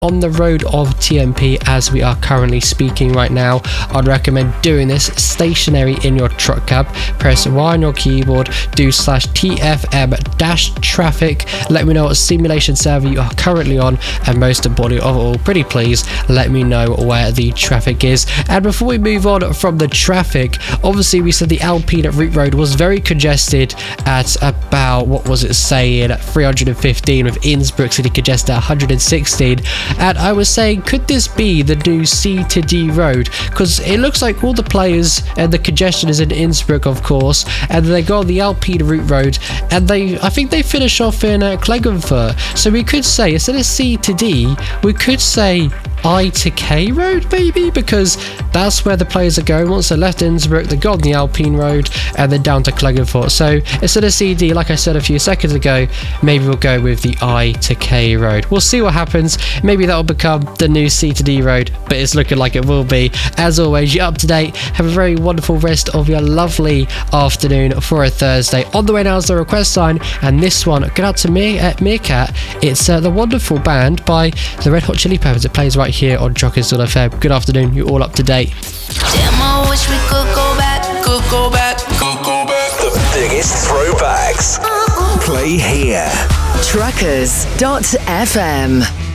on the road of TMP as we are currently speaking right now, I'd recommend doing this stationary in your truck cab. Press Y on your keyboard, do /TFM-traffic. Let me know what simulation server you are currently on, and most importantly of all, pretty please, let me know where the traffic is. And before we move on from the traffic, obviously we said the Alpine Route Road was very congested at about, what was it saying, 315, with Innsbruck City congested at 116. And I was saying, could this be the new C to D road? Because it looks like all the players and the congestion is in Innsbruck, of course, and they go on the Alpine Route Road, and I think they finish off in Klagenfurt. So we could say, instead of C to D, we could say I to K road, maybe, because that's where the players are going. Once they left Innsbruck, they go on the Alpine road and then down to Klagenfurt. So instead of CD, like I said a few seconds ago, maybe we'll go with the I to K road. We'll see what happens. Maybe that'll become the new C to D road, but it's looking like it will be. As always, you're up to date. Have a very wonderful rest of your lovely afternoon for a Thursday. On the way now is the request sign, and this one, go out to Meerkat. It's the Wonderful Band by the Red Hot Chili Peppers. It plays right here on Jockers.fm. Good afternoon, you're all up to date. Damn, I wish we could go back. The biggest throwbacks. Play here. Truckers.fm.